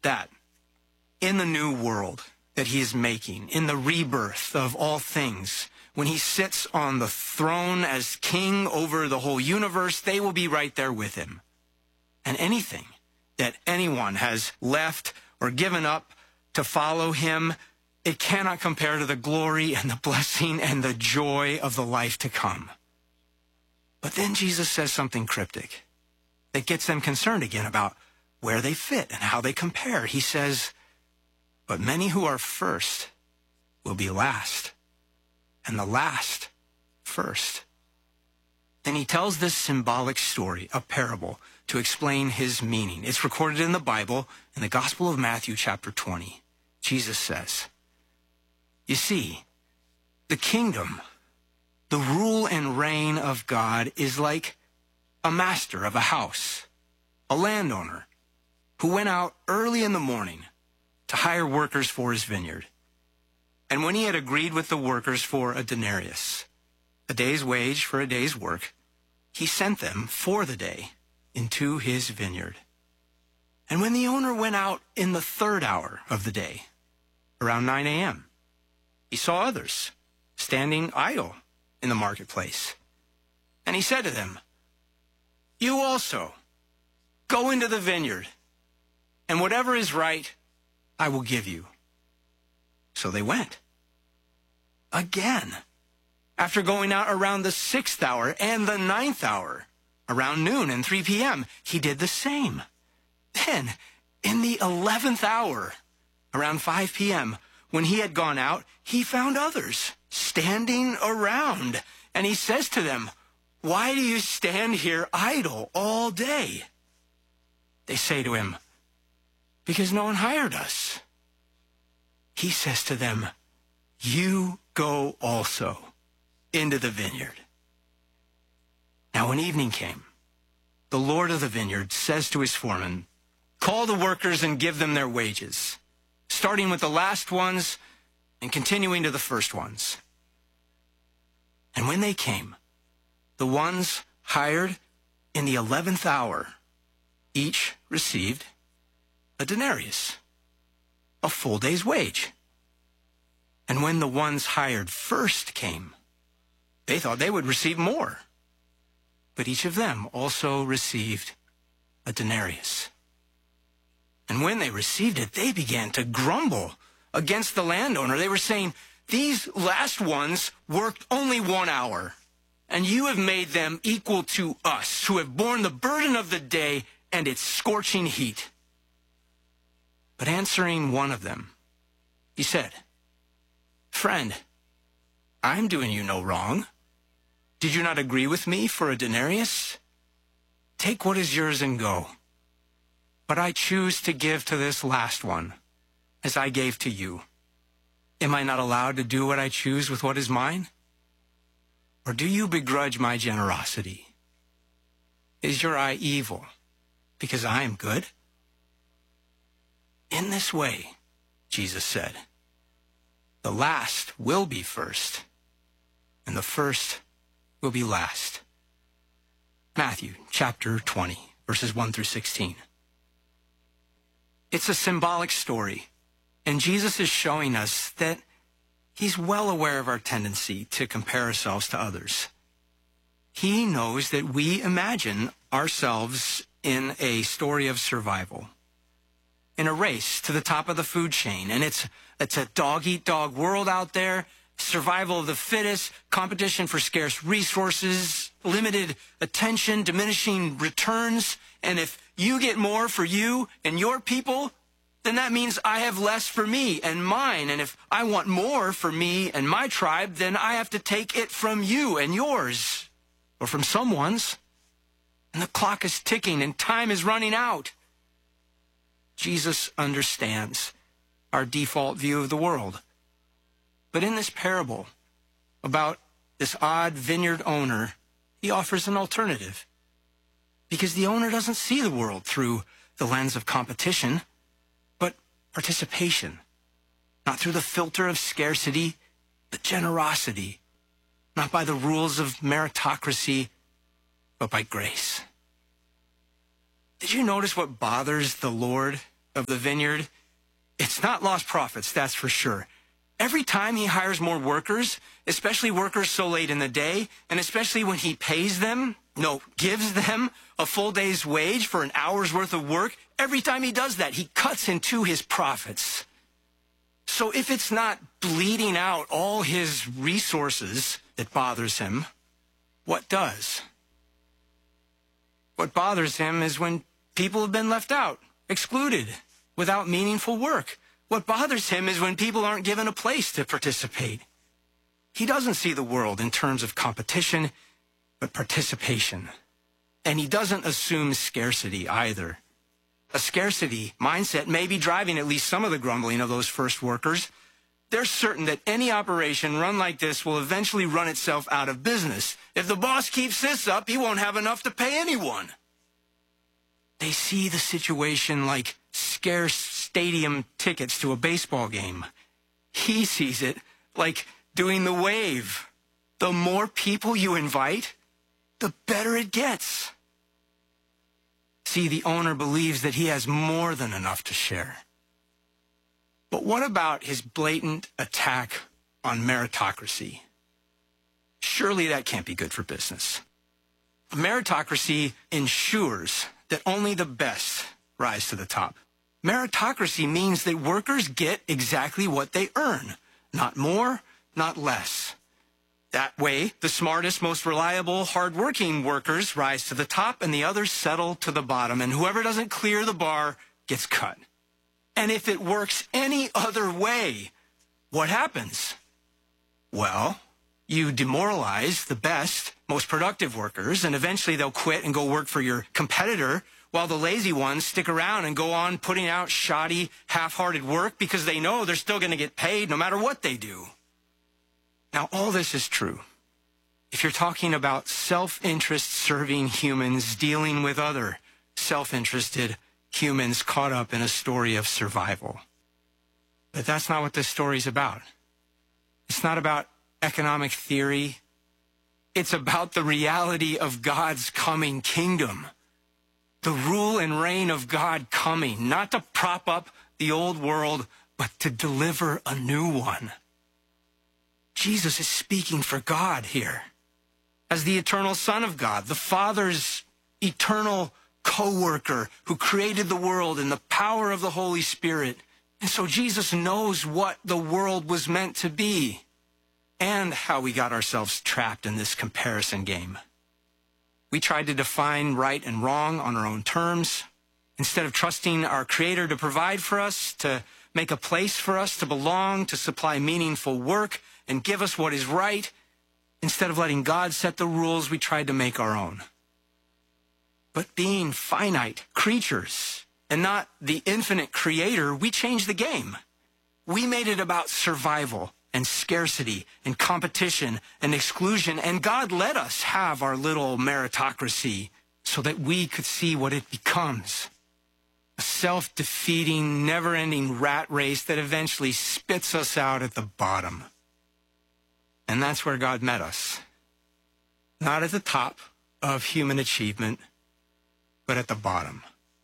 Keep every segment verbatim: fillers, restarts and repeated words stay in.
that in the new world that he is making, in the rebirth of all things, when he sits on the throne as king over the whole universe, they will be right there with him. And anything that anyone has left or given up to follow him, it cannot compare to the glory and the blessing and the joy of the life to come. But then Jesus says something cryptic that gets them concerned again about where they fit and how they compare. He says, but many who are first will be last, and the last first. Then he tells this symbolic story, a parable, to explain his meaning. It's recorded in the Bible, in the Gospel of Matthew, chapter twenty. Jesus says, you see, the kingdom, the rule and reign of God is like a master of a house, a landowner, who went out early in the morning to hire workers for his vineyard. And when he had agreed with the workers for a denarius, a day's wage for a day's work, he sent them for the day into his vineyard. And when the owner went out in the third hour of the day, around nine a.m., he saw others standing idle in the marketplace. And he said to them, you also go into the vineyard, and whatever is right, I will give you. So they went. Again, after going out around the sixth hour and the ninth hour, around noon and three p.m., he did the same. Then, in the eleventh hour, around five p.m., when he had gone out, he found others standing around. And he says to them, why do you stand here idle all day? They say to him, because no one hired us. He says to them, you go also into the vineyard. Now when evening came, the Lord of the vineyard says to his foreman, call the workers and give them their wages, starting with the last ones and continuing to the first ones. And when they came, the ones hired in the eleventh hour each received a denarius, a full day's wage. And when the ones hired first came, they thought they would receive more. But each of them also received a denarius. And when they received it, they began to grumble against the landowner. They were saying, these last ones worked only one hour, and you have made them equal to us, who have borne the burden of the day and its scorching heat. But answering one of them, he said, friend, I'm doing you no wrong. Did you not agree with me for a denarius? Take what is yours and go. But I choose to give to this last one, as I gave to you. Am I not allowed to do what I choose with what is mine? Or do you begrudge my generosity? Is your eye evil because I am good? In this way, Jesus said, the last will be first, and the first will be last. Matthew chapter twenty, verses one through sixteen. It's a symbolic story, and Jesus is showing us that he's well aware of our tendency to compare ourselves to others. He knows that we imagine ourselves in a story of survival, in a race to the top of the food chain, and it's it's a dog-eat-dog world out there, survival of the fittest, competition for scarce resources, limited attention, diminishing returns, and if you get more for you and your people, then that means I have less for me and mine, and if I want more for me and my tribe, then I have to take it from you and yours, or from someone's, and the clock is ticking and time is running out. Jesus understands our default view of the world. But in this parable about this odd vineyard owner, he offers an alternative. Because the owner doesn't see the world through the lens of competition, but participation. Not through the filter of scarcity, but generosity. Not by the rules of meritocracy, but by grace. Did you notice what bothers the Lord of the vineyard, it's not lost profits, that's for sure. Every time he hires more workers, especially workers so late in the day, and especially when he pays them, no, gives them a full day's wage for an hour's worth of work, every time he does that, he cuts into his profits. So if it's not bleeding out all his resources that bothers him, what does? What bothers him is when people have been left out, excluded, without meaningful work. What bothers him is when people aren't given a place to participate. He doesn't see the world in terms of competition, but participation. And he doesn't assume scarcity either. A scarcity mindset may be driving at least some of the grumbling of those first workers. They're certain that any operation run like this will eventually run itself out of business. If the boss keeps this up, he won't have enough to pay anyone. They see the situation like scarce stadium tickets to a baseball game. He sees it like doing the wave. The more people you invite, the better it gets. See, the owner believes that he has more than enough to share. But what about his blatant attack on meritocracy? Surely that can't be good for business. Meritocracy ensures that only the best rise to the top. Meritocracy means that workers get exactly what they earn, not more, not less. That way, the smartest, most reliable, hardworking workers rise to the top and the others settle to the bottom, and whoever doesn't clear the bar gets cut. And if it works any other way, what happens? Well, you demoralize the best, most productive workers, and eventually they'll quit and go work for your competitor, while the lazy ones stick around and go on putting out shoddy, half-hearted work because they know they're still going to get paid no matter what they do. Now, all this is true if you're talking about self-interest serving humans dealing with other self-interested humans caught up in a story of survival. But that's not what this story's about. It's not about economic theory. It's about the reality of God's coming kingdom. The rule and reign of God coming, not to prop up the old world, but to deliver a new one. Jesus is speaking for God here. As the eternal Son of God, the Father's eternal co-worker who created the world in the power of the Holy Spirit. And so Jesus knows what the world was meant to be and how we got ourselves trapped in this comparison game. We tried to define right and wrong on our own terms. Instead of trusting our Creator to provide for us, to make a place for us to belong, to supply meaningful work, and give us what is right, instead of letting God set the rules, we tried to make our own. But being finite creatures and not the infinite Creator, we changed the game. We made it about survival and scarcity and competition and exclusion, and God let us have our little meritocracy so that we could see what it becomes. A self-defeating, never-ending rat race that eventually spits us out at the bottom. And that's where God met us. Not at the top of human achievement, but at the bottom.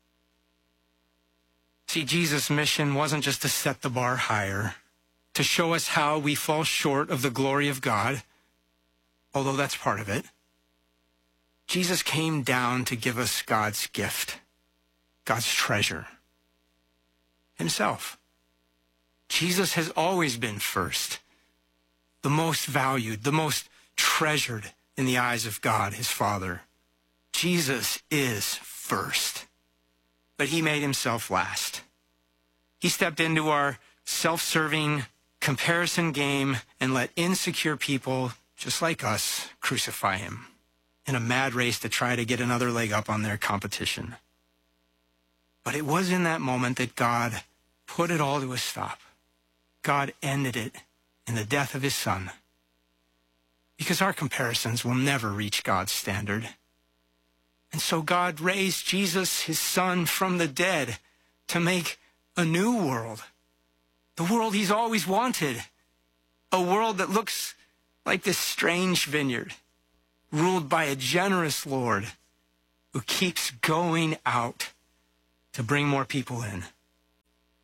See, Jesus' mission wasn't just to set the bar higher, to show us how we fall short of the glory of God, although that's part of it. Jesus came down to give us God's gift, God's treasure, himself. Jesus has always been first, the most valued, the most treasured in the eyes of God, his Father. Jesus is first, but he made himself last. He stepped into our self-serving comparison game and let insecure people just like us crucify him in a mad race to try to get another leg up on their competition. But it was in that moment that God put it all to a stop. God ended it in the death of his Son, because our comparisons will never reach God's standard. And so God raised Jesus, his Son, from the dead to make a new world. The world he's always wanted. A world that looks like this strange vineyard, ruled by a generous Lord who keeps going out to bring more people in.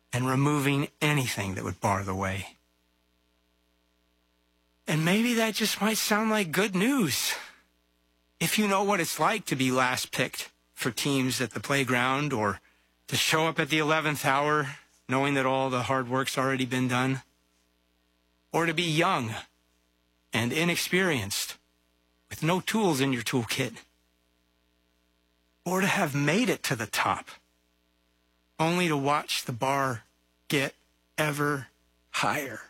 and removing anything that would bar the way. And maybe that just might sound like good news. If you know what it's like to be last picked for teams at the playground, or to show up at the eleventh hour knowing that all the hard work's already been done, or to be young and inexperienced with no tools in your toolkit, or to have made it to the top only to watch the bar get ever higher.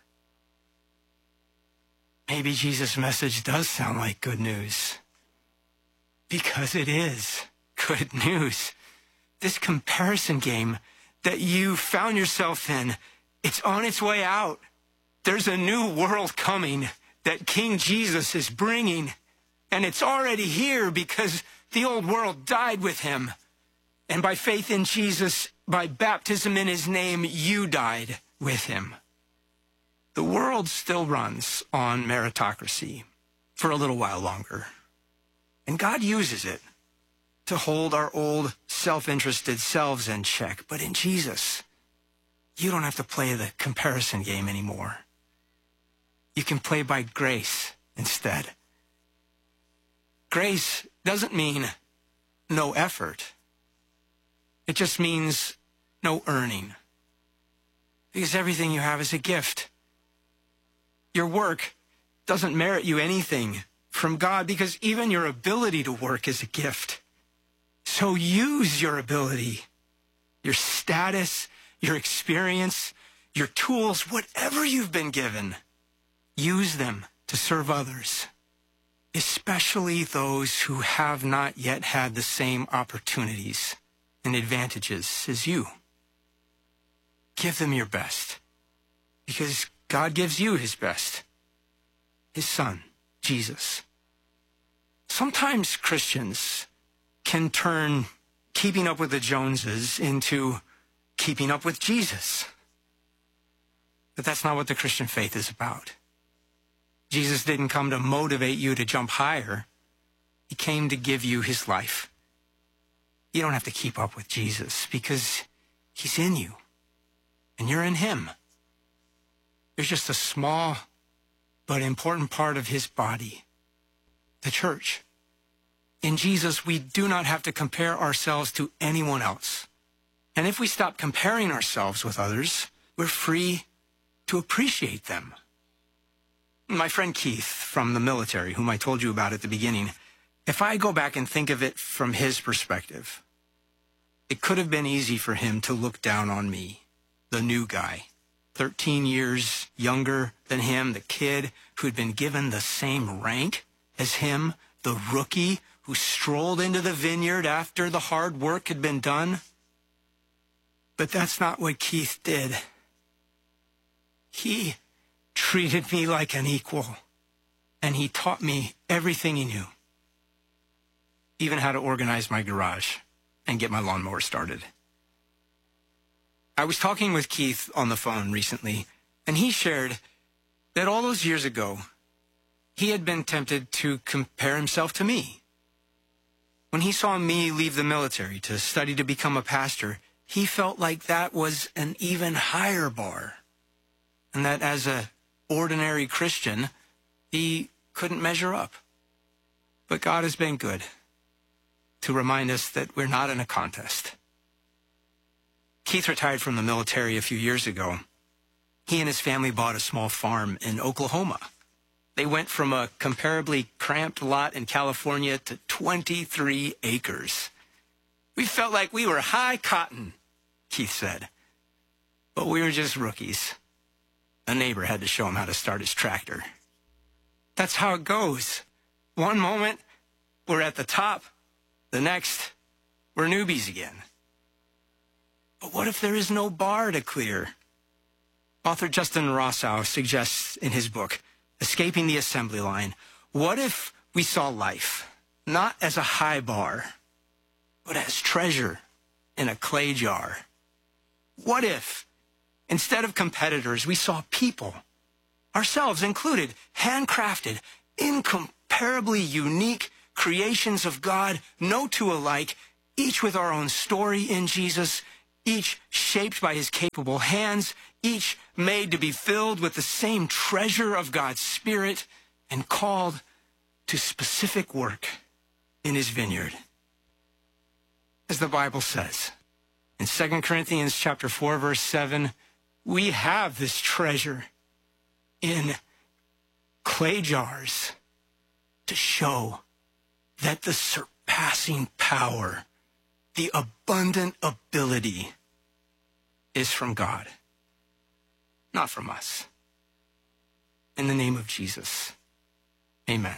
Maybe Jesus' message does sound like good news, because it is good news. This comparison game that you found yourself in, it's on its way out. There's a new world coming that King Jesus is bringing, and it's already here because the old world died with him. And by faith in Jesus, by baptism in his name, you died with him. The world still runs on meritocracy for a little while longer. And God uses it to hold our old self-interested selves in check. But in Jesus, you don't have to play the comparison game anymore. You can play by grace instead. Grace doesn't mean no effort. It just means no earning. Because everything you have is a gift. Your work doesn't merit you anything from God, because even your ability to work is a gift. So use your ability, your status, your experience, your tools, whatever you've been given. Use them to serve others, especially those who have not yet had the same opportunities and advantages as you. Give them your best, because God gives you his best, his son, Jesus. Sometimes Christians can turn keeping up with the Joneses into keeping up with Jesus. But that's not what the Christian faith is about. Jesus didn't come to motivate you to jump higher. He came to give you his life. You don't have to keep up with Jesus because he's in you and you're in him. There's just a small but important part of his body, the church. In Jesus, we do not have to compare ourselves to anyone else. And if we stop comparing ourselves with others, we're free to appreciate them. My friend Keith from the military, whom I told you about at the beginning, if I go back and think of it from his perspective, it could have been easy for him to look down on me, the new guy, thirteen years younger than him, the kid who had been given the same rank as him, the rookie who strolled into the vineyard after the hard work had been done. But that's not what Keith did. He treated me like an equal, and he taught me everything he knew, even how to organize my garage and get my lawnmower started. I was talking with Keith on the phone recently, and he shared that all those years ago, he had been tempted to compare himself to me. When he saw me leave the military to study to become a pastor, he felt like that was an even higher bar, and that as an ordinary Christian, he couldn't measure up. But God has been good to remind us that we're not in a contest. Keith retired from the military a few years ago. He and his family bought a small farm in Oklahoma. They went from a comparably cramped lot in California to twenty-three acres. We felt like we were high cotton, Keith said. But we were just rookies. A neighbor had to show him how to start his tractor. That's how it goes. One moment, we're at the top. The next, we're newbies again. But what if there is no bar to clear? Author Justin Rossow suggests in his book, Escaping the Assembly Line, what if we saw life not as a high bar, but as treasure in a clay jar? What if, instead of competitors, we saw people, ourselves included, handcrafted, incomparably unique creations of God, no two alike, each with our own story in Jesus, each shaped by his capable hands, each made to be filled with the same treasure of God's Spirit and called to specific work in his vineyard. As the Bible says in Second Corinthians chapter four, verse seven, we have this treasure in clay jars to show that the surpassing power, the abundant ability is from God, not from us. In the name of Jesus, amen.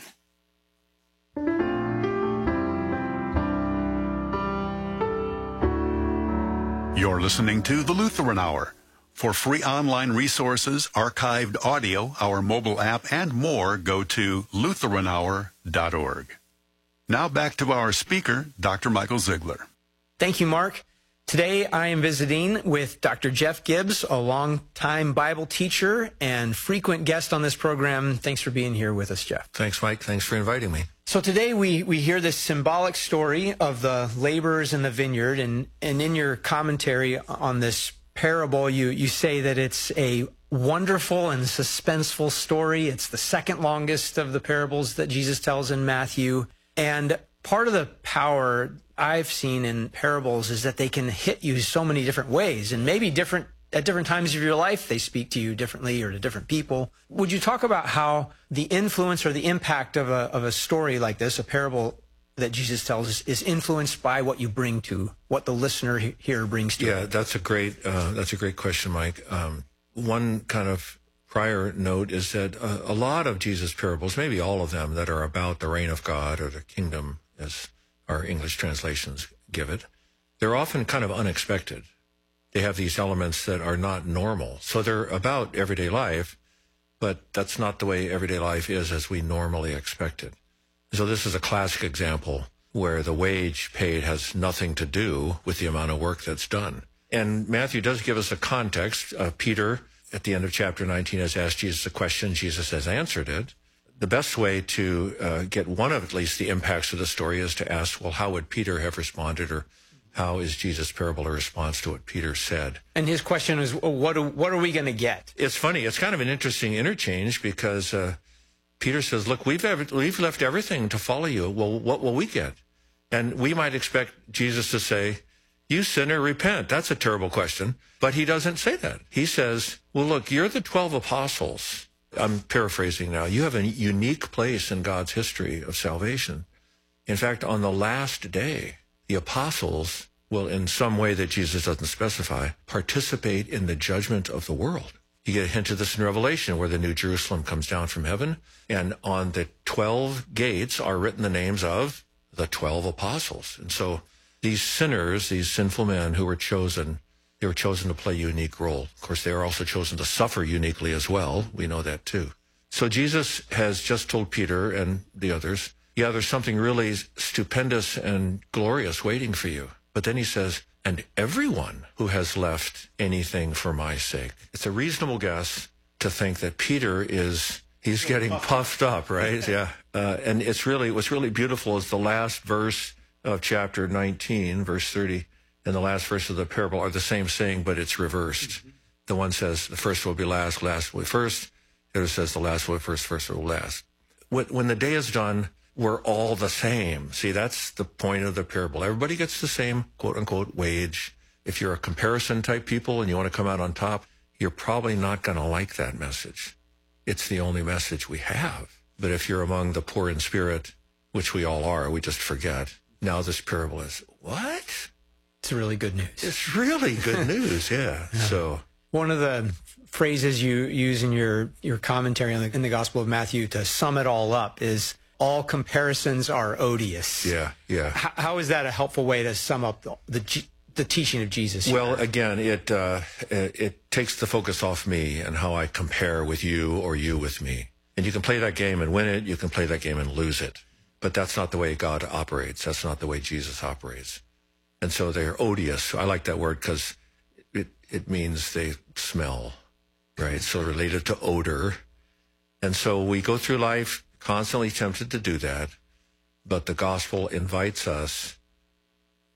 You're listening to The Lutheran Hour. For free online resources, archived audio, our mobile app, and more, go to lutheran hour dot org. Now back to our speaker, Doctor Michael Ziegler. Thank you, Mark. Today I am visiting with Doctor Jeff Gibbs, a longtime Bible teacher and frequent guest on this program. Thanks for being here with us, Jeff. Thanks, Mike. Thanks for inviting me. So today we, we hear this symbolic story of the laborers in the vineyard, and, and in your commentary on this parable, you, you say that it's a wonderful and suspenseful story. It's the second longest of the parables that Jesus tells in Matthew. And part of the power I've seen in parables is that they can hit you so many different ways, and maybe different at different times of your life, they speak to you differently or to different people. Would you talk about how the influence or the impact of a, of a story like this, a parable that Jesus tells us, is influenced by what you bring to, what the listener here brings to Yeah, it? that's a great, uh, that's a great question, Mike. Um, one kind of prior note is that uh, a lot of Jesus' parables, maybe all of them, that are about the reign of God or the kingdom, as our English translations give it, they're often kind of unexpected. They have these elements that are not normal. So they're about everyday life, but that's not the way everyday life is as we normally expect it. So this is a classic example where the wage paid has nothing to do with the amount of work that's done. And Matthew does give us a context. Uh, Peter, at the end of chapter nineteen, has asked Jesus a question. Jesus has answered it. The best way to uh, get one of at least the impacts of the story is to ask, well, how would Peter have responded, or how is Jesus' parable a response to what Peter said? And his question is, well, what, do, what are we going to get? It's funny. It's kind of an interesting interchange because uh, Peter says, look, we've, ever, we've left everything to follow you. Well, what will we get? And we might expect Jesus to say, you sinner, repent. That's a terrible question. But he doesn't say that. He says, well, look, you're the twelve apostles. I'm paraphrasing now. You have a unique place in God's history of salvation. In fact, on the last day, the apostles will, in some way that Jesus doesn't specify, participate in the judgment of the world. You get a hint of this in Revelation, where the New Jerusalem comes down from heaven, and on the twelve gates are written the names of the twelve apostles. And so these sinners, these sinful men who were chosen, they were chosen to play a unique role. Of course, they were also chosen to suffer uniquely as well. We know that too. So Jesus has just told Peter and the others, yeah, there's something really stupendous and glorious waiting for you. But then he says, and everyone who has left anything for my sake. It's a reasonable guess to think that Peter is, he's getting puffed up, right? Yeah. Uh, and it's really, what's really beautiful is the last verse of chapter nineteen, verse thirty, and the last verse of the parable are the same saying, but it's reversed. The one says the first will be last, last will be first. The other says the last will be first, first will be last. When the day is done, we're all the same. See, that's the point of the parable. Everybody gets the same quote-unquote wage. If you're a comparison type people and you want to come out on top, you're probably not going to like that message. It's the only message we have. But if you're among the poor in spirit, which we all are, we just forget. Now this parable is, what? It's really good news. It's really good news, yeah. yeah. So one of the phrases you use in your, your commentary on the, in the Gospel of Matthew to sum it all up is, all comparisons are odious. Yeah, yeah. How, how is that a helpful way to sum up the the, the teaching of Jesus here? Well, again, it, uh, it it takes the focus off me and how I compare with you or you with me. And you can play that game and win it. You can play that game and lose it. But that's not the way God operates. That's not the way Jesus operates. And so they're odious. I like that word because it, it means they smell, right? So related to odor. And so we go through life constantly tempted to do that, but the gospel invites us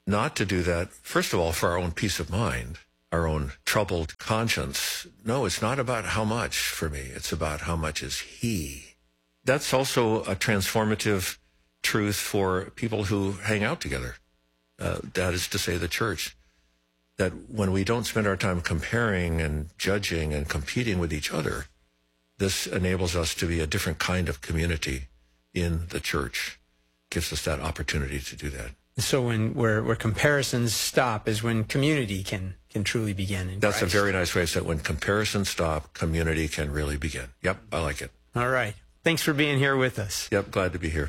not to do that, first of all, for our own peace of mind, our own troubled conscience. No, it's not about how much for me. It's about how much is he. That's also a transformative truth for people who hang out together. Uh, that is to say, the church. That when we don't spend our time comparing and judging and competing with each other, this enables us to be a different kind of community in the church. Gives us that opportunity to do that. So when where where comparisons stop is when community can can truly begin in That's Christ. a very nice way to say it. When comparisons stop, community can really begin. Yep, I like it. All right. Thanks for being here with us. Yep, glad to be here.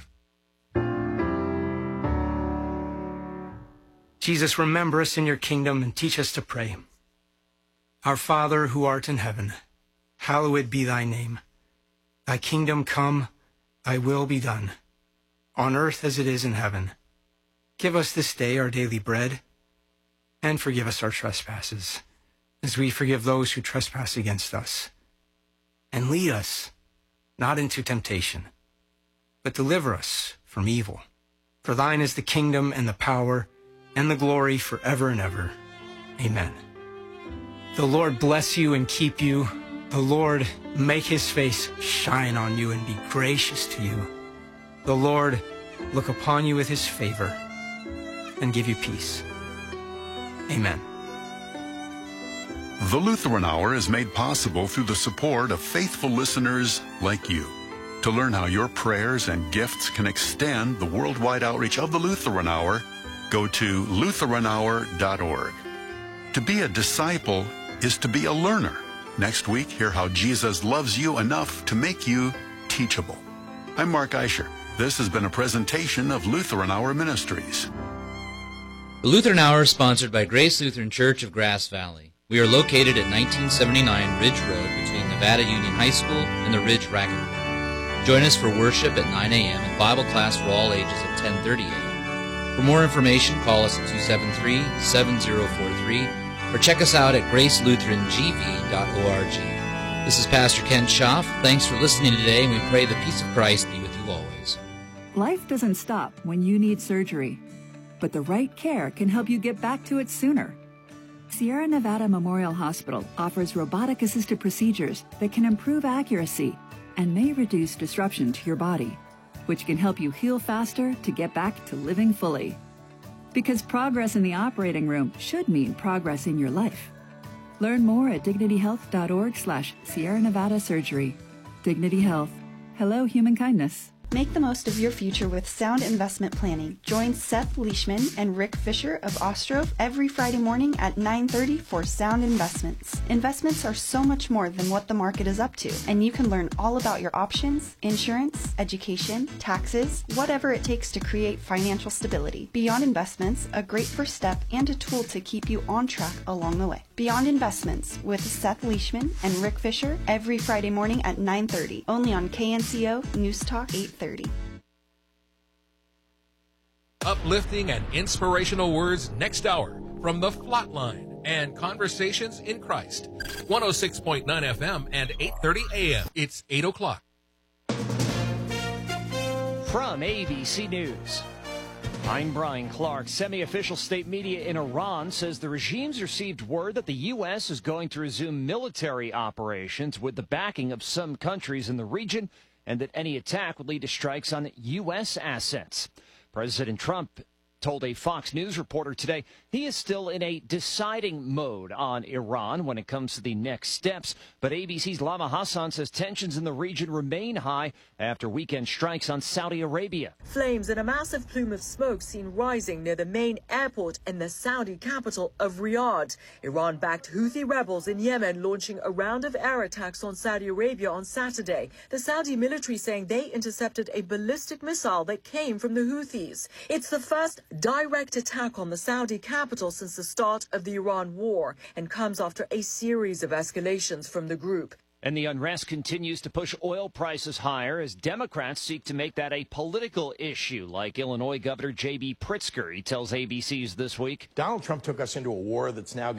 Jesus, remember us in your kingdom and teach us to pray. Our Father who art in heaven, hallowed be thy name. Thy kingdom come, thy will be done, on earth as it is in heaven. Give us this day our daily bread, and forgive us our trespasses, as we forgive those who trespass against us. And lead us not into temptation, but deliver us from evil. For thine is the kingdom and the power and the glory forever and ever. Amen. The Lord bless you and keep you. The Lord make his face shine on you and be gracious to you. The Lord look upon you with his favor and give you peace. Amen. The Lutheran Hour is made possible through the support of faithful listeners like you. To learn how your prayers and gifts can extend the worldwide outreach of the Lutheran Hour, go to Lutheran Hour dot org. To be a disciple is to be a learner. Next week, hear how Jesus loves you enough to make you teachable. I'm Mark Eicher. This has been a presentation of Lutheran Hour Ministries. The Lutheran Hour is sponsored by Grace Lutheran Church of Grass Valley. We are located at nineteen seventy-nine Ridge Road between Nevada Union High School and the Ridge Racquetball. Join us for worship at nine a.m. and Bible class for all ages at ten thirty a.m. For more information, call us at two seven three, seven zero four three or check us out at grace lutheran g v dot org. This is Pastor Ken Schaff. Thanks for listening today, and we pray the peace of Christ be with you always. Life doesn't stop when you need surgery, but the right care can help you get back to it sooner. Sierra Nevada Memorial Hospital offers robotic-assisted procedures that can improve accuracy and may reduce disruption to your body, which can help you heal faster to get back to living fully. Because progress in the operating room should mean progress in your life. Learn more at dignity health dot org slash Sierra Nevada Surgery. Dignity Health. Hello, human kindness. Make the most of your future with sound investment planning. Join Seth Leishman and Rick Fisher of Ostrov every Friday morning at nine thirty for Sound Investments. Investments are so much more than what the market is up to, and you can learn all about your options, insurance, education, taxes, whatever it takes to create financial stability. Beyond Investments, a great first step and a tool to keep you on track along the way. Beyond Investments with Seth Leishman and Rick Fisher every Friday morning at nine thirty, only on K N C O News Talk eight thirty. Uplifting and inspirational words next hour from the Flatline and Conversations in Christ. one oh six point nine F M and eight thirty A M. It's eight o'clock. From A B C News, I'm Brian Clark. Semi-official state media in Iran says the regime's received word that the U S is going to resume military operations with the backing of some countries in the region, and that any attack would lead to strikes on U S assets. President Trump told a Fox News reporter today he is still in a deciding mode on Iran when it comes to the next steps. But A B C's Lama Hassan says tensions in the region remain high after weekend strikes on Saudi Arabia. Flames and a massive plume of smoke seen rising near the main airport in the Saudi capital of Riyadh. Iran-backed Houthi rebels in Yemen launching a round of air attacks on Saudi Arabia on Saturday. The Saudi military saying they intercepted a ballistic missile that came from the Houthis. It's the first direct attack on the Saudi capital since the start of the Iran war, and comes after a series of escalations from the group. And the unrest continues to push oil prices higher as Democrats seek to make that a political issue, like Illinois Governor J B Pritzker. He tells A B C's This Week. Donald Trump took us into a war that's now got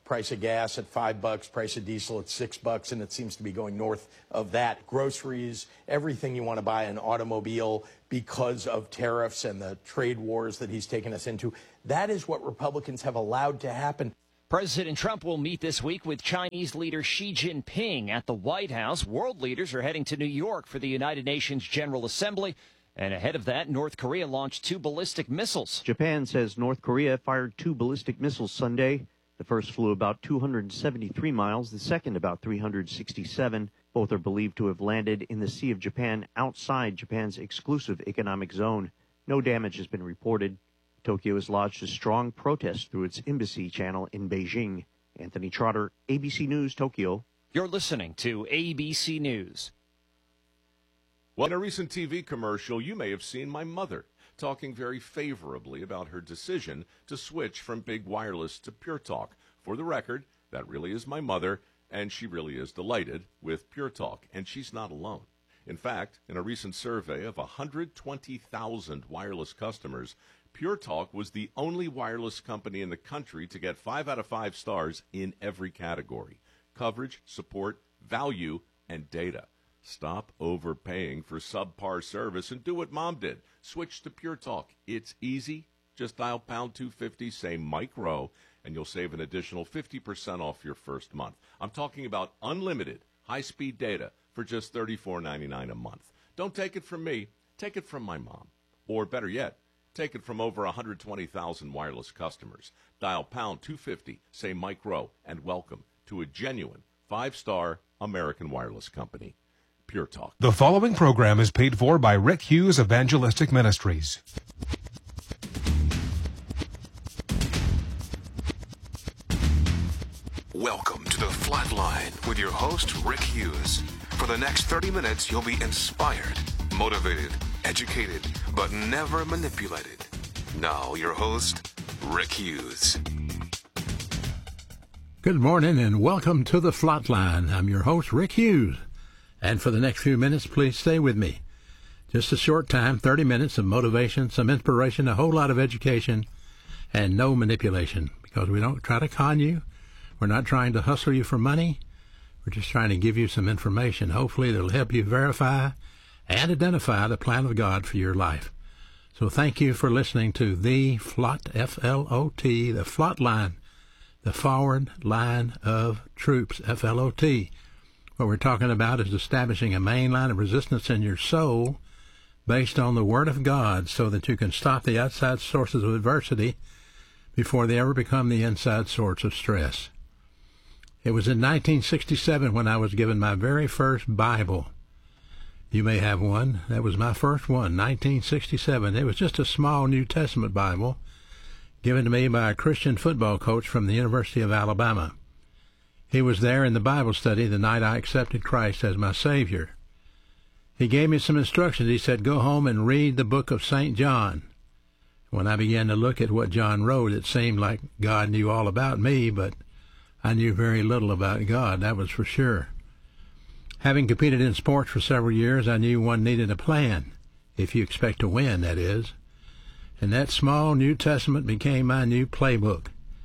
price of gas at five bucks, price of diesel at six bucks, and it seems to be going north of that. Groceries, everything you want to buy, an automobile, because of tariffs and the trade wars that he's taken us into. That is what Republicans have allowed to happen. President Trump will meet this week with Chinese leader Xi Jinping at the White House. World leaders are heading to New York for the United Nations General Assembly. And ahead of that, North Korea launched two ballistic missiles. Japan says North Korea fired two ballistic missiles Sunday. The first flew about two hundred seventy-three miles, the second about three hundred sixty-seven. Both are believed to have landed in the Sea of Japan outside Japan's exclusive economic zone. No damage has been reported. Tokyo has lodged a strong protest through its embassy channel in Beijing. Anthony Trotter, A B C News, Tokyo. You're listening to A B C News. Well, in a recent T V commercial, you may have seen my mother talking very favorably about her decision to switch from big wireless to Pure Talk. For the record, that really is my mother, and she really is delighted with Pure Talk, and she's not alone. In fact, in a recent survey of one hundred twenty thousand wireless customers, Pure Talk was the only wireless company in the country to get five out of five stars in every category: coverage, support, value, and data. Stop overpaying for subpar service and do what Mom did. Switch to Pure Talk. It's easy. Just dial pound two fifty, say Mike Rowe, and you'll save an additional fifty percent off your first month. I'm talking about unlimited high-speed data for just thirty-four ninety-nine a month. Don't take it from me. Take it from my mom. Or better yet, take it from over one hundred twenty thousand wireless customers. Dial pound two fifty, say Mike Rowe, and welcome to a genuine five-star American wireless company. Pure Talk. The following program is paid for by Rick Hughes Evangelistic Ministries. Welcome to the Flatline with your host, Rick Hughes. For the next thirty minutes, you'll be inspired, motivated, educated, but never manipulated. Now, your host, Rick Hughes. Good morning and welcome to the Flatline. I'm your host, Rick Hughes. And for the next few minutes, please stay with me. Just a short time, thirty minutes of motivation, some inspiration, a whole lot of education, and no manipulation, because we don't try to con you. We're not trying to hustle you for money. We're just trying to give you some information. Hopefully it'll help you verify and identify the plan of God for your life. So thank you for listening to the Flot, F L O T, the Flatline, the Forward Line of Troops, F L O T. What we're talking about is establishing a main line of resistance in your soul based on the Word of God so that you can stop the outside sources of adversity before they ever become the inside source of stress. It was in nineteen sixty-seven when I was given my very first Bible. You may have one. That was my first one, nineteen sixty-seven. It was just a small New Testament Bible given to me by a Christian football coach from the University of Alabama. He was there in the Bible study the night I accepted Christ as my Savior. He gave me some instructions. He said, go home and read the book of Saint John. When I began to look at what John wrote, it seemed like God knew all about me, but I knew very little about God, that was for sure. Having competed in sports for several years, I knew one needed a plan, if you expect to win, that is. And that small New Testament became my new playbook.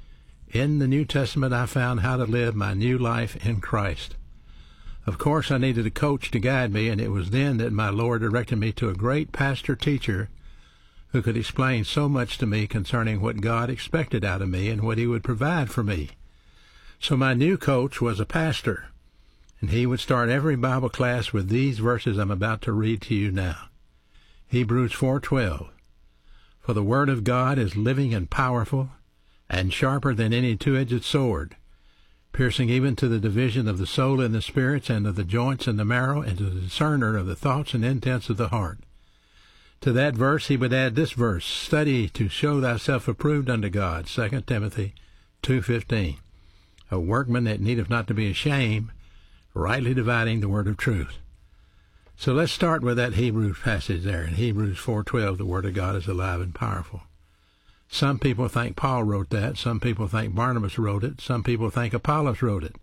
In the New Testament, I found how to live my new life in Christ. Of course, I needed a coach to guide me, and it was then that my Lord directed me to a great pastor-teacher who could explain so much to me concerning what God expected out of me and what He would provide for me. So my new coach was a pastor, and he would start every Bible class with these verses I'm about to read to you now. Hebrews four twelve. For the Word of God is living and powerful, and sharper than any two-edged sword, piercing even to the division of the soul and the spirits, and of the joints and the marrow, and to the discerner of the thoughts and intents of the heart. To that verse he would add this verse, study to show thyself approved unto God, Second Timothy two fifteen. A workman that needeth not to be ashamed, rightly dividing the word of truth. So let's start with that Hebrews passage there. In Hebrews four twelve, the Word of God is alive and powerful. Some people think Paul wrote that. Some people think Barnabas wrote it. Some people think Apollos wrote it.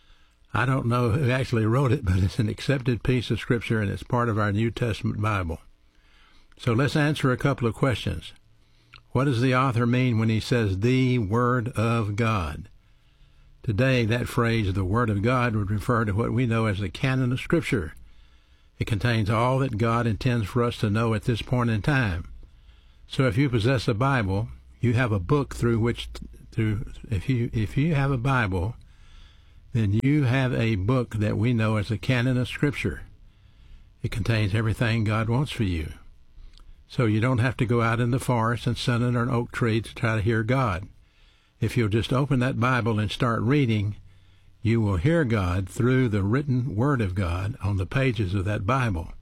I don't know who actually wrote it, but it's an accepted piece of Scripture, and it's part of our New Testament Bible. So let's answer a couple of questions. What does the author mean when he says the Word of God? Today, that phrase, the Word of God, would refer to what we know as the canon of Scripture. It contains all that God intends for us to know at this point in time. So if you possess a Bible, you have a book through which, through if you if you have a Bible, then you have a book that we know as the canon of Scripture. It contains everything God wants for you. So you don't have to go out in the forest and sit under an oak tree to try to hear God. If you'll just open that Bible and start reading, you will hear God through the written Word of God on the pages of that Bible.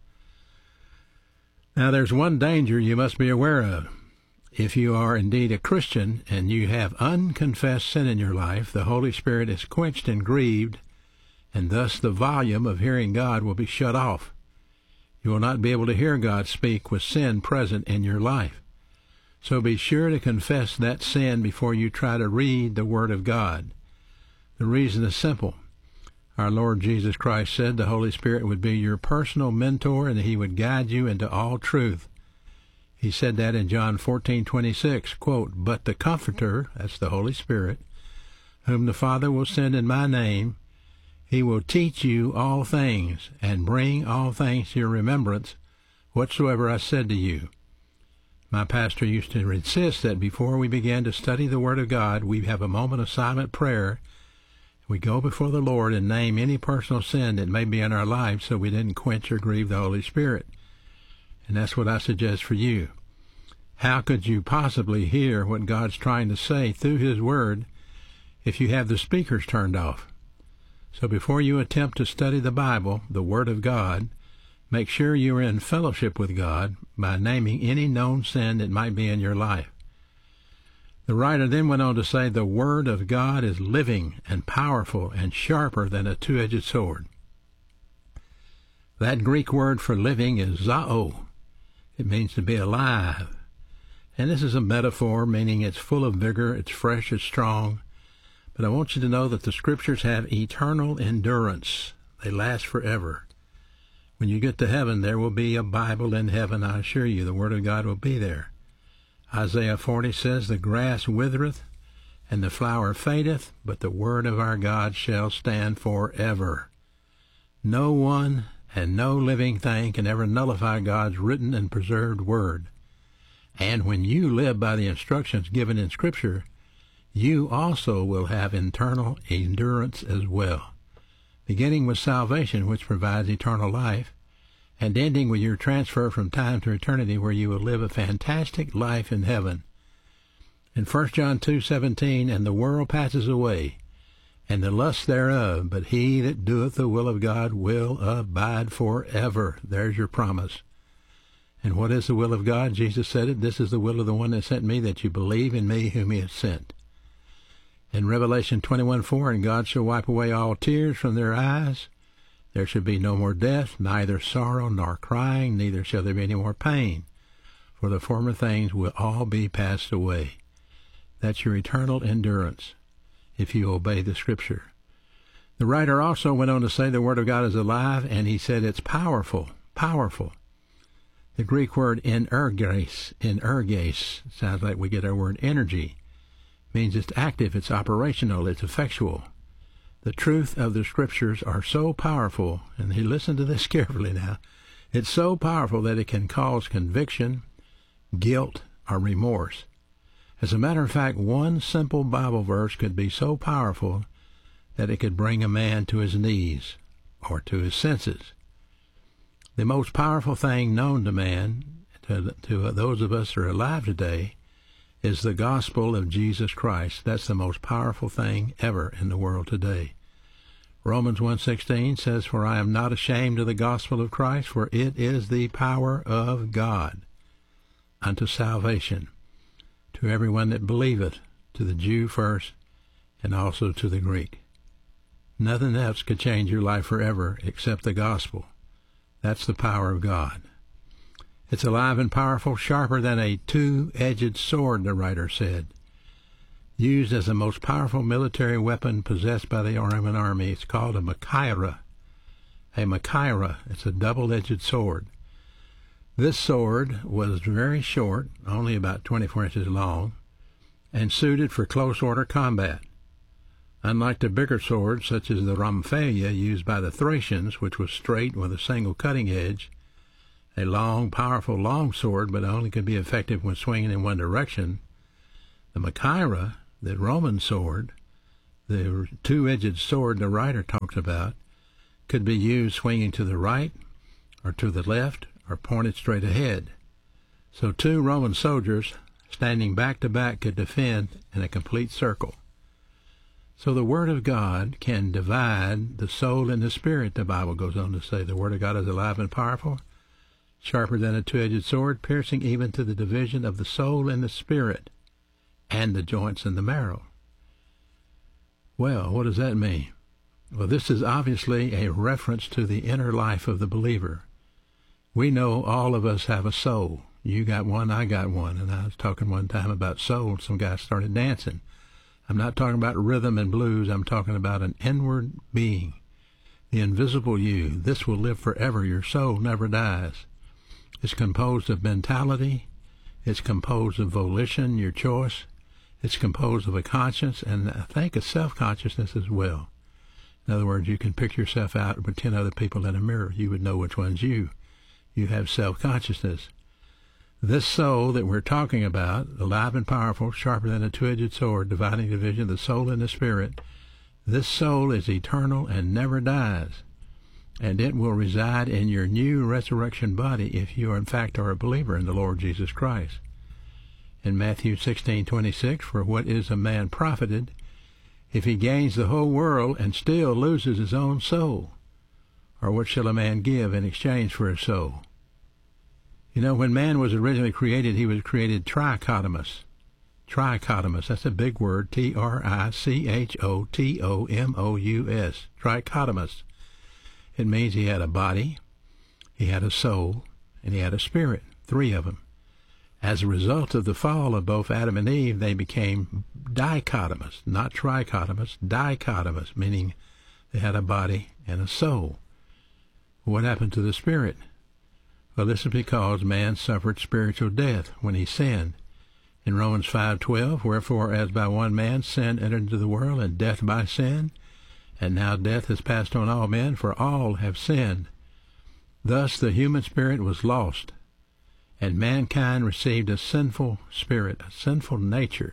Now, there's one danger you must be aware of. If you are indeed a Christian and you have unconfessed sin in your life, the Holy Spirit is quenched and grieved, and thus the volume of hearing God will be shut off. You will not be able to hear God speak with sin present in your life. So be sure to confess that sin before you try to read the Word of God. The reason is simple. Our Lord Jesus Christ said the Holy Spirit would be your personal mentor and He would guide you into all truth. He said that in John fourteen twenty-six, quote, "But the Comforter," that's the Holy Spirit, "whom the Father will send in my name, He will teach you all things and bring all things to your remembrance, whatsoever I said to you." My pastor used to insist that before we began to study the Word of God, we have a moment of silent prayer. We go before the Lord and name any personal sin that may be in our lives so we didn't quench or grieve the Holy Spirit. And that's what I suggest for you. How could you possibly hear what God's trying to say through His Word if you have the speakers turned off? So before you attempt to study the Bible, the Word of God, make sure you are in fellowship with God by naming any known sin that might be in your life. The writer then went on to say, the Word of God is living and powerful and sharper than a two-edged sword. That Greek word for living is zao. It means to be alive. And this is a metaphor, meaning it's full of vigor, it's fresh, it's strong. But I want you to know that the Scriptures have eternal endurance. They last forever. When you get to heaven, there will be a Bible in heaven, I assure you. The Word of God will be there. Isaiah forty says, the grass withereth, and the flower fadeth, but the Word of our God shall stand forever. No one and no living thing can ever nullify God's written and preserved Word. And when you live by the instructions given in Scripture, you also will have internal endurance as well, beginning with salvation, which provides eternal life, and ending with your transfer from time to eternity, where you will live a fantastic life in heaven. In First John two seventeen, and the world passes away, and the lust thereof, but he that doeth the will of God will abide forever. There's your promise. And what is the will of God? Jesus said it, this is the will of the one that sent me, that you believe in me whom he has sent. In Revelation twenty-one four, and God shall wipe away all tears from their eyes. There shall be no more death, neither sorrow nor crying, neither shall there be any more pain, for the former things will all be passed away. That's your eternal endurance, if you obey the Scripture. The writer also went on to say the Word of God is alive, and he said it's powerful, powerful. The Greek word energes, energes, sounds like we get our word energy, means it's active, it's operational, it's effectual. The truth of the Scriptures are so powerful, and you listen to this carefully now, it's so powerful that it can cause conviction, guilt, or remorse. As a matter of fact, one simple Bible verse could be so powerful that it could bring a man to his knees or to his senses. The most powerful thing known to man, to, to those of us who are alive today, is the gospel of Jesus Christ. That's the most powerful thing ever in the world today. Romans one sixteen says, for I am not ashamed of the gospel of Christ, for it is the power of God unto salvation, to everyone that believeth, to the Jew first, and also to the Greek. Nothing else could change your life forever except the gospel. That's the power of God. It's alive and powerful, sharper than a two-edged sword, the writer said. Used as the most powerful military weapon possessed by the Roman army, it's called a machaira. A machaira, it's a double-edged sword. This sword was very short, only about twenty-four inches long, and suited for close-order combat. Unlike the bigger swords, such as the rhomphalia used by the Thracians, which was straight with a single cutting edge, a long, powerful long sword, but only could be effective when swinging in one direction, the Machaira, the Roman sword, the two-edged sword the writer talks about, could be used swinging to the right or to the left or pointed straight ahead. So two Roman soldiers standing back to back could defend in a complete circle. So the Word of God can divide the soul and the spirit, the Bible goes on to say. The Word of God is alive and powerful, sharper than a two-edged sword, piercing even to the division of the soul and the spirit, and the joints and the marrow. Well, what does that mean? Well, this is obviously a reference to the inner life of the believer. We know all of us have a soul. You got one, I got one. And I was talking one time about soul. Some guy started dancing. I'm not talking about rhythm and blues. I'm talking about an inward being, the invisible you. This will live forever. Your soul never dies. It's composed of mentality. It's composed of volition, your choice. It's composed of a conscience, and I think a self-consciousness as well. In other words, you can pick yourself out with ten other people in a mirror. You would know which one's you. You have self-consciousness. This soul that we're talking about, alive and powerful, sharper than a two-edged sword, dividing the division of the soul and the spirit, this soul is eternal and never dies, and it will reside in your new resurrection body if you, in fact, are a believer in the Lord Jesus Christ. In Matthew sixteen twenty-six, for what is a man profited if he gains the whole world and still loses his own soul? Or what shall a man give in exchange for his soul? You know, when man was originally created, he was created trichotomous. Trichotomous, that's a big word, T R I C H O T O M O U S, trichotomous. It means he had a body, he had a soul, and he had a spirit, three of them. As a result of the fall of both Adam and Eve, they became dichotomous, not trichotomous, dichotomous, meaning they had a body and a soul. What happened to the spirit? Well, this is because man suffered spiritual death when he sinned. In Romans five twelve, wherefore as by one man sin entered into the world, and death by sin, and now death has passed on all men, for all have sinned. Thus the human spirit was lost, and mankind received a sinful spirit, a sinful nature.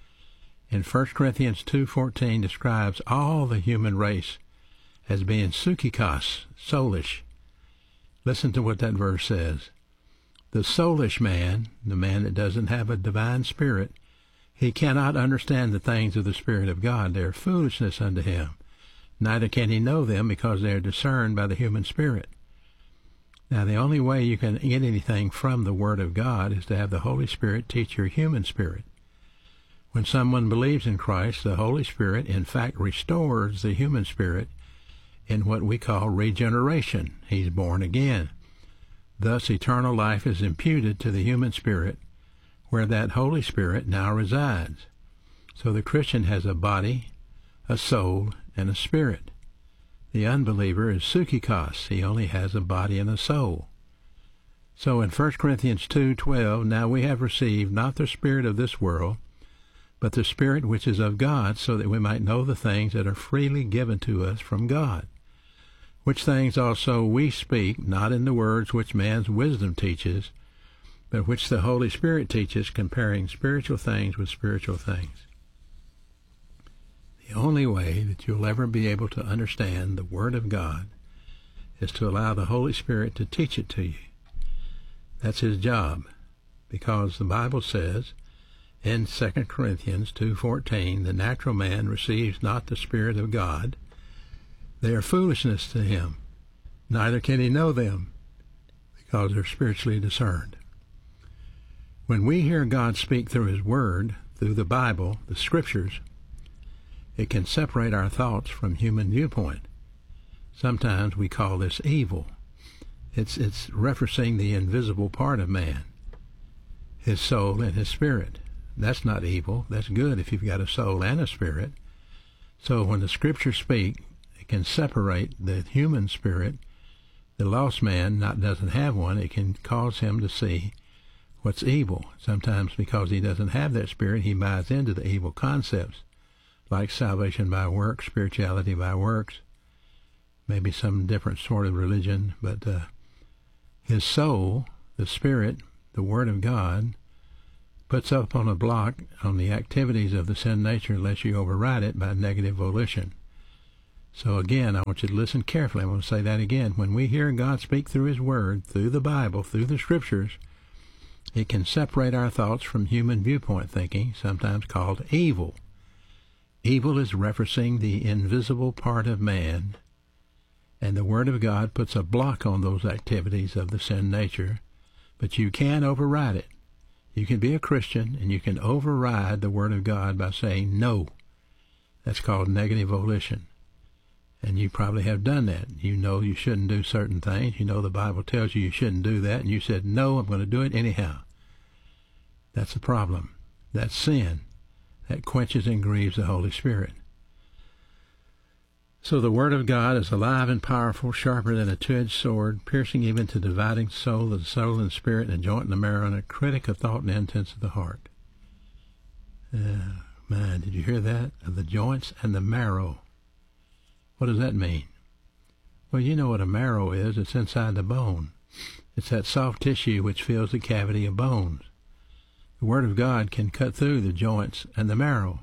In First Corinthians two fourteen describes all the human race as being psychikos, soulish. Listen to what that verse says. The soulish man, the man that doesn't have a divine spirit, he cannot understand the things of the Spirit of God. They are foolishness unto him. Neither can he know them, because they are discerned by the human spirit. Now, the only way you can get anything from the Word of God is to have the Holy Spirit teach your human spirit. When someone believes in Christ, the Holy Spirit, in fact, restores the human spirit in what we call regeneration. He's born again. Thus, eternal life is imputed to the human spirit, where that Holy Spirit now resides. So the Christian has a body, a soul, and a spirit. The unbeliever is psychikos. He only has a body and a soul. So in First Corinthians two twelve, now we have received not the spirit of this world, but the Spirit which is of God, so that we might know the things that are freely given to us from God. Which things also we speak, not in the words which man's wisdom teaches, but which the Holy Spirit teaches, comparing spiritual things with spiritual things. The only way that you'll ever be able to understand the Word of God is to allow the Holy Spirit to teach it to you. That's His job, because the Bible says in Second Corinthians two fourteen, the natural man receives not the Spirit of God. They are foolishness to him, neither can he know them, because they're spiritually discerned. When we hear God speak through His Word, through the Bible, the Scriptures, it can separate our thoughts from human viewpoint. Sometimes we call this evil. It's, it's referencing the invisible part of man, his soul and his spirit. That's not evil. That's good if you've got a soul and a spirit. So when the Scriptures speak, it can separate the human spirit. The lost man not doesn't have one. It can cause him to see what's evil. Sometimes because he doesn't have that spirit, he buys into the evil concepts, like salvation by works, spirituality by works, maybe some different sort of religion, but uh, his soul, the Spirit, the Word of God, puts up on a block on the activities of the sin nature unless you override it by negative volition. So again, I want you to listen carefully. I'm going to say that again. When we hear God speak through His Word, through the Bible, through the Scriptures, it can separate our thoughts from human viewpoint thinking, sometimes called evil. Evil is referencing the invisible part of man, and the Word of God puts a block on those activities of the sin nature, but you can override it. You can be a Christian, and you can override the Word of God by saying no. That's called negative volition. And you probably have done that. You know you shouldn't do certain things. You know the Bible tells you you shouldn't do that, and you said, no, I'm going to do it anyhow. That's the problem. That's sin. That quenches and grieves the Holy Spirit. So the Word of God is alive and powerful, sharper than a two-edged sword, piercing even to dividing soul, the soul and spirit, and the joint and the marrow, and a critic of thought and intents of the heart. Uh, man, did you hear that? Of the joints and the marrow. What does that mean? Well, you know what a marrow is. It's inside the bone. It's that soft tissue which fills the cavity of bones. The Word of God can cut through the joints and the marrow.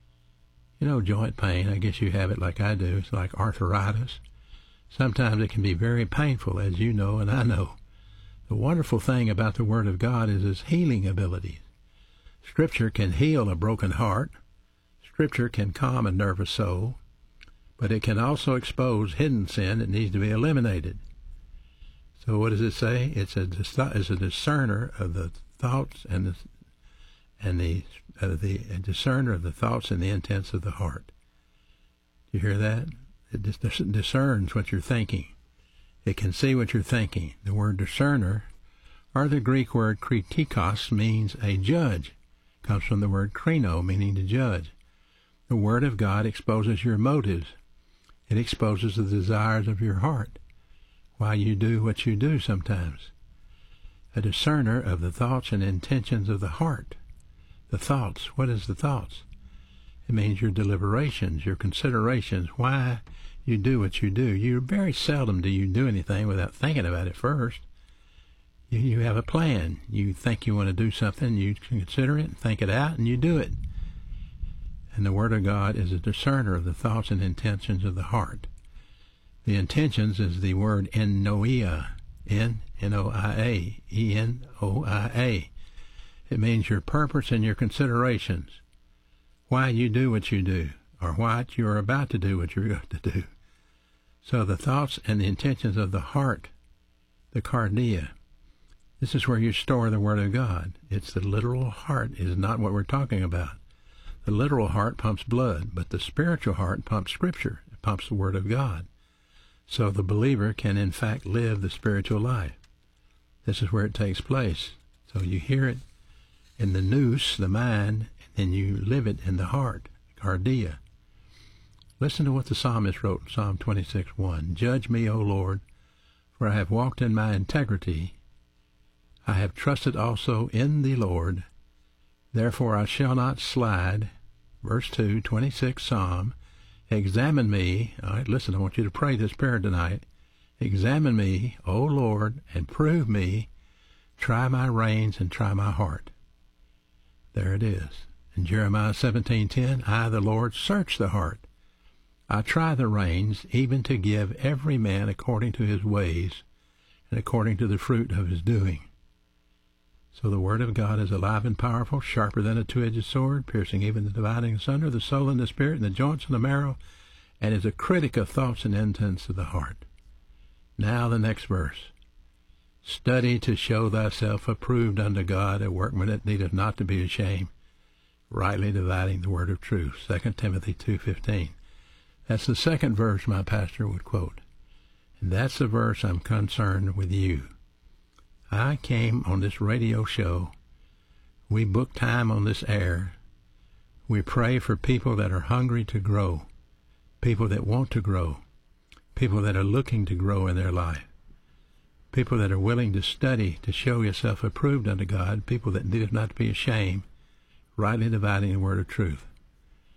You know, joint pain, I guess you have it like I do. It's like arthritis. Sometimes it can be very painful, as you know and I know. The wonderful thing about the Word of God is its healing abilities. Scripture can heal a broken heart. Scripture can calm a nervous soul. But it can also expose hidden sin that needs to be eliminated. So what does it say? It's a it's a discerner of the thoughts and the and the uh, the a discerner of the thoughts and the intents of the heart. Do you hear that? It dis- discerns what you're thinking. It can see what you're thinking. The word discerner, or the Greek word kritikos, means a judge. It comes from the word krino, meaning to judge. The Word of God exposes your motives. It exposes the desires of your heart, why you do what you do sometimes. A discerner of the thoughts and intentions of the heart. The thoughts. What is the thoughts? It means your deliberations, your considerations, why you do what you do. You very seldom do you do anything without thinking about it first. You, you have a plan. You think you want to do something, you consider it, think it out, and you do it. And the Word of God is a discerner of the thoughts and intentions of the heart. The intentions is the word ennoia, N N O I A, E N O I A. It means your purpose and your considerations, why you do what you do, or what you are about to do what you're going to do. So the thoughts and the intentions of the heart, the cardia, this is where you store the Word of God. It's the literal heart, is not what we're talking about. The literal heart pumps blood, but the spiritual heart pumps Scripture. It pumps the Word of God. So the believer can, in fact, live the spiritual life. This is where it takes place. So you hear it in the nous, the mind, and then you live it in the heart, cardia. Listen to what the psalmist wrote in Psalm twenty-six one. Judge me, O Lord, for I have walked in my integrity. I have trusted also in the Lord. Therefore I shall not slide. Verse two, twenty-six Psalm. Examine me. All right, listen, I want you to pray this prayer tonight. Examine me, O Lord, and prove me. Try my reins and try my heart. There it is. In Jeremiah seventeen ten, I, the Lord, search the heart. I try the reins, even to give every man according to his ways and according to the fruit of his doing. So the Word of God is alive and powerful, sharper than a two-edged sword, piercing even the dividing asunder, the soul and the spirit, and the joints and the marrow, and is a critic of thoughts and intents of the heart. Now the next verse. Study to show thyself approved unto God, a workman that needeth not to be ashamed, rightly dividing the word of truth. Second Timothy two fifteen. That's the second verse my pastor would quote. And that's the verse I'm concerned with you. I came on this radio show. We book time on this air. We pray for people that are hungry to grow, people that want to grow, people that are looking to grow in their life, people that are willing to study to show yourself approved unto God, people that need not to be ashamed, rightly dividing the word of truth.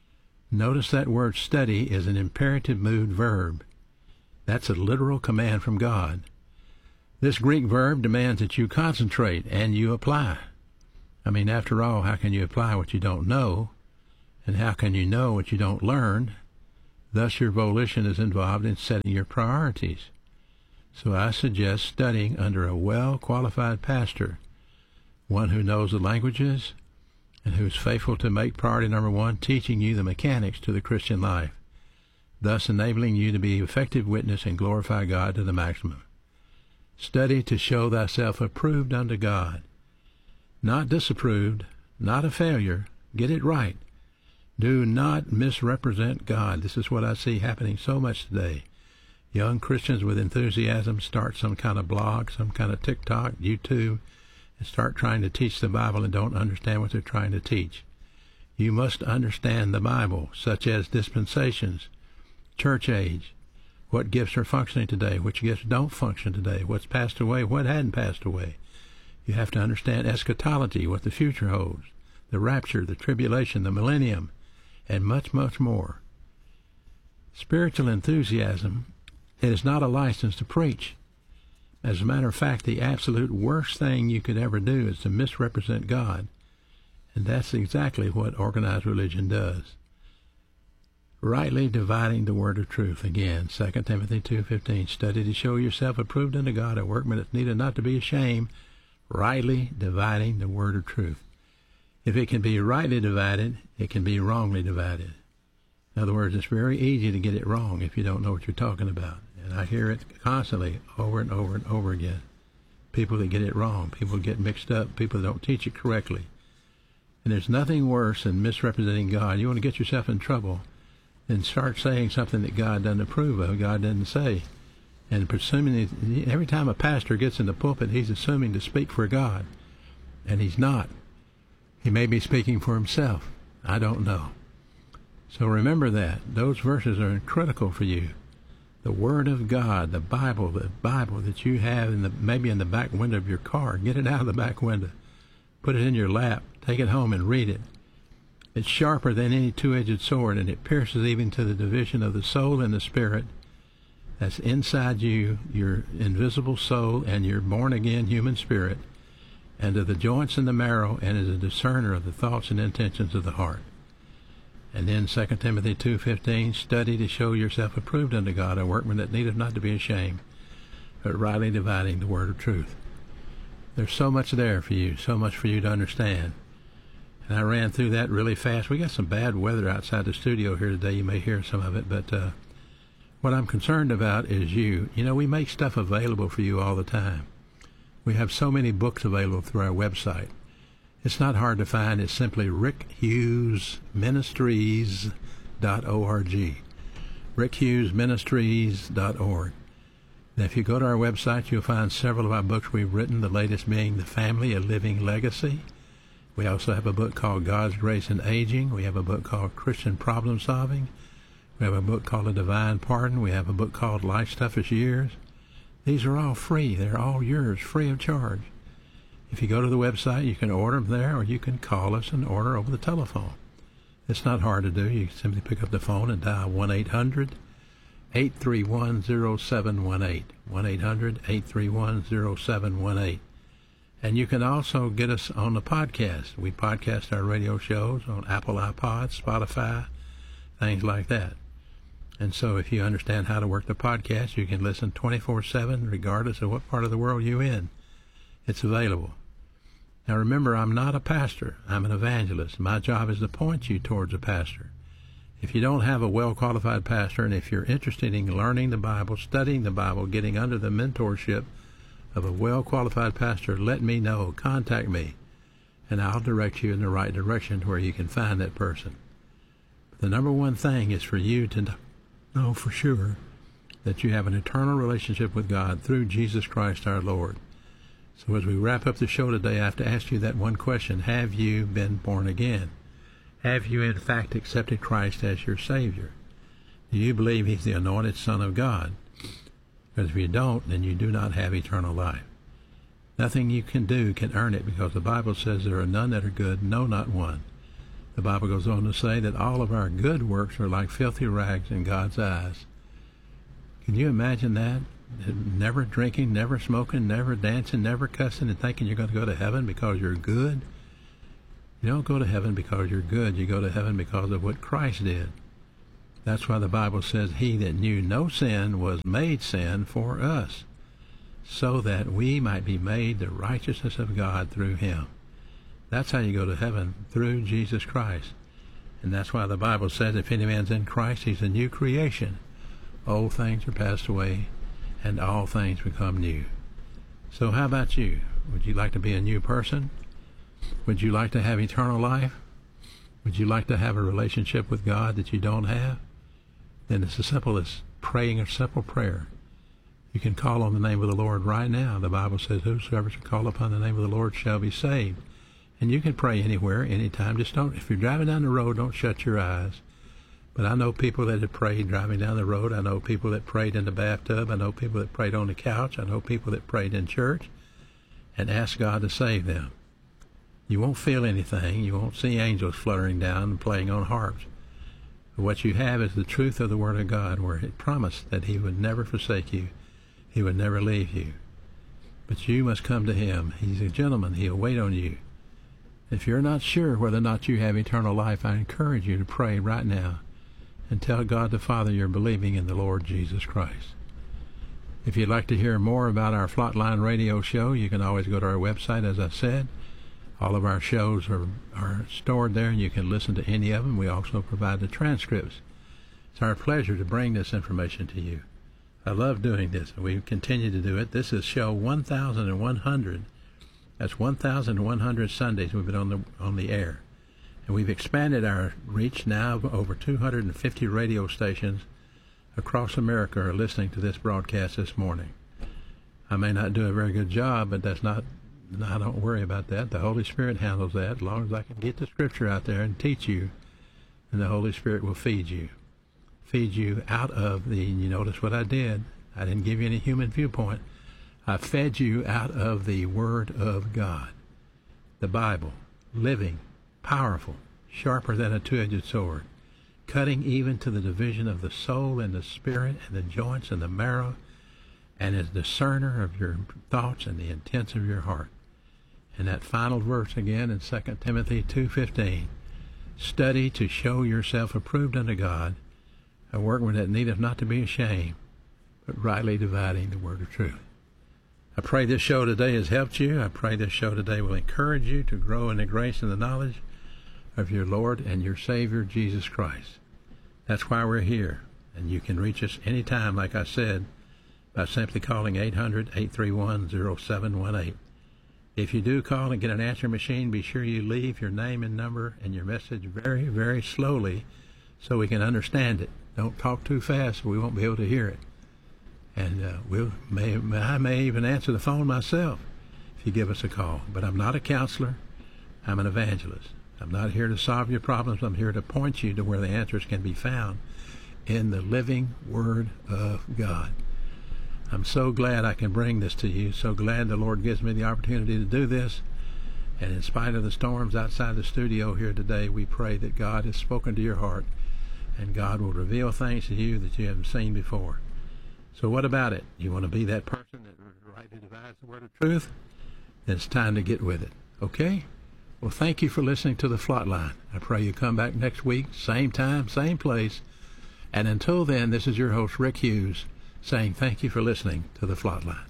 Notice that word study is an imperative mood verb. That's a literal command from God. This Greek verb demands that you concentrate and you apply. I mean, after all, how can you apply what you don't know? And how can you know what you don't learn? Thus, your volition is involved in setting your priorities. So I suggest studying under a well-qualified pastor, one who knows the languages and who is faithful to make priority number one teaching you the mechanics to the Christian life, thus enabling you to be an effective witness and glorify God to the maximum. Study to show thyself approved unto God, not disapproved, not a failure. Get it right. Do not misrepresent God. This is what I see happening so much today. Young Christians with enthusiasm start some kind of blog, some kind of TikTok, YouTube, and start trying to teach the Bible and don't understand what they're trying to teach. You must understand the Bible, such as dispensations, church age, what gifts are functioning today, which gifts don't function today, what's passed away, what hadn't passed away. You have to understand eschatology, what the future holds, the rapture, the tribulation, the millennium, and much, much more. Spiritual enthusiasm is not a license to preach. As a matter of fact, the absolute worst thing you could ever do is to misrepresent God, and that's exactly what organized religion does. Rightly dividing the word of truth. Again, Second Timothy two fifteen, study to show yourself approved unto God, a workman that needed not to be ashamed, rightly dividing the word of truth. If it can be rightly divided, it can be wrongly divided. In other words, it's very easy to get it wrong if you don't know what you're talking about. And I hear it constantly over and over and over again. People that get it wrong, people that get mixed up, people that don't teach it correctly. And there's nothing worse than misrepresenting God. You want to get yourself in trouble, then start saying something that God doesn't approve of, God doesn't say. And presuming, every time a pastor gets in the pulpit, he's assuming to speak for God. And he's not. He may be speaking for himself. I don't know. So remember that. Those verses are critical for you. The Word of God, the Bible, the Bible that you have in the maybe in the back window of your car. Get it out of the back window. Put it in your lap. Take it home and read it. It's sharper than any two-edged sword, and it pierces even to the division of the soul and the spirit. That's inside you, your invisible soul and your born-again human spirit, and to the joints and the marrow, and is a discerner of the thoughts and intentions of the heart. And then Second Timothy two fifteen, study to show yourself approved unto God, a workman that needeth not to be ashamed, but rightly dividing the word of truth. There's so much there for you, so much for you to understand. And I ran through that really fast. We got some bad weather outside the studio here today. You may hear some of it, but uh, what I'm concerned about is you. You know, we make stuff available for you all the time. We have so many books available through our website. It's not hard to find. It's simply rick hughes ministries dot org. rick hughes ministries dot org. And if you go to our website, you'll find several of our books we've written, the latest being The Family, A Living Legacy. We also have a book called God's Grace in Aging. We have a book called Christian Problem Solving. We have a book called A Divine Pardon. We have a book called Life's Toughest Years. These are all free. They're all yours, free of charge. If you go to the website, you can order them there, or you can call us and order over the telephone. It's not hard to do. You simply pick up the phone and dial one eight hundred eight three one zero seven one eight, one eight hundred eight three one zero seven one eight. And you can also get us on the podcast. We podcast our radio shows on Apple iPod, Spotify, things like that. And so if you understand how to work the podcast, you can listen twenty-four seven regardless of what part of the world you're in. It's available. Now remember, I'm not a pastor. I'm an evangelist. My job is to point you towards a pastor. If you don't have a well-qualified pastor, and if you're interested in learning the Bible, studying the Bible, getting under the mentorship of a well-qualified pastor, let me know. Contact me, and I'll direct you in the right direction to where you can find that person. But the number one thing is for you to know for sure that you have an eternal relationship with God through Jesus Christ our Lord. So as we wrap up the show today, I have to ask you that one question. Have you been born again? Have you in fact accepted Christ as your Savior? Do you believe He's the anointed Son of God? Because if you don't, then you do not have eternal life. Nothing you can do can earn it, because the Bible says there are none that are good, no, not one. The Bible goes on to say that all of our good works are like filthy rags in God's eyes. Can you imagine that? Never drinking, never smoking, never dancing, never cussing, and thinking you're going to go to heaven because you're good? You don't go to heaven because you're good. You go to heaven because of what Christ did. That's why the Bible says, he that knew no sin was made sin for us, so that we might be made the righteousness of God through him. That's how you go to heaven, through Jesus Christ. And that's why the Bible says, if any man's in Christ, he's a new creation. Old things are passed away, and all things become new. So how about you? Would you like to be a new person? Would you like to have eternal life? Would you like to have a relationship with God that you don't have? Then it's as simple as praying a simple prayer. You can call on the name of the Lord right now. The Bible says, whosoever shall call upon the name of the Lord shall be saved. And you can pray anywhere, anytime. Just don't, if you're driving down the road, don't shut your eyes. But I know people that have prayed driving down the road. I know people that prayed in the bathtub. I know people that prayed on the couch. I know people that prayed in church and asked God to save them. You won't feel anything. You won't see angels fluttering down and playing on harps. But what you have is the truth of the Word of God, where it promised that he would never forsake you. He would never leave you. But you must come to him. He's a gentleman. He'll wait on you. If you're not sure whether or not you have eternal life, I encourage you to pray right now and tell God the Father you're believing in the Lord Jesus Christ. If you'd like to hear more about our Flatline radio show, you can always go to our website, as I said. All of our shows are, are stored there, and you can listen to any of them. We also provide the transcripts. It's our pleasure to bring this information to you. I love doing this, and we continue to do it. This is show one thousand one hundred. That's one thousand one hundred Sundays we've been on the on the air. And we've expanded our reach now. Over two hundred fifty radio stations across America are listening to this broadcast this morning. I may not do a very good job, but that's not, I don't worry about that. The Holy Spirit handles that. As long as I can get the Scripture out there and teach you, and the Holy Spirit will feed you. Feed you out of the, you notice what I did. I didn't give you any human viewpoint. I fed you out of the Word of God, the Bible, living, powerful, sharper than a two-edged sword, cutting even to the division of the soul and the spirit and the joints and the marrow, and is discerner of your thoughts and the intents of your heart. And that final verse again in Second Timothy two fifteen, study to show yourself approved unto God, a workman that needeth not to be ashamed, but rightly dividing the word of truth. I pray this show today has helped you. I pray this show today will encourage you to grow in the grace and the knowledge of your Lord and your Savior, Jesus Christ. That's why we're here. And you can reach us anytime, like I said, by simply calling eight hundred, eight three one, oh seven one eight. If you do call and get an answering machine, be sure you leave your name and number and your message very, very slowly so we can understand it. Don't talk too fast or we won't be able to hear it. And uh, we'll, may, I may even answer the phone myself if you give us a call. But I'm not a counselor. I'm an evangelist. I'm not here to solve your problems. I'm here to point you to where the answers can be found in the living Word of God. I'm so glad I can bring this to you. So glad the Lord gives me the opportunity to do this. And in spite of the storms outside the studio here today, we pray that God has spoken to your heart and God will reveal things to you that you haven't seen before. So what about it? You want to be that person that rightly divides the word of truth? Then it's time to get with it. Okay? Well, thank you for listening to The Flatline. I pray you come back next week, same time, same place. And until then, this is your host, Rick Hughes, saying thank you for listening to The Flatline.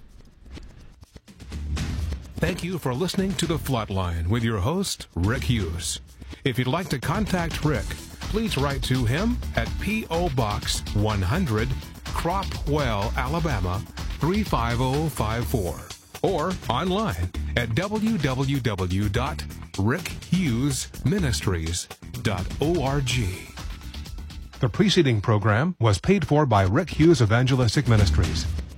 Thank you for listening to The Flatline with your host, Rick Hughes. If you'd like to contact Rick, please write to him at P O. Box one hundred, Cropwell, Alabama three five zero five four, or online at w w w dot rick hughes ministries dot org. The preceding program was paid for by Rick Hughes Evangelistic Ministries.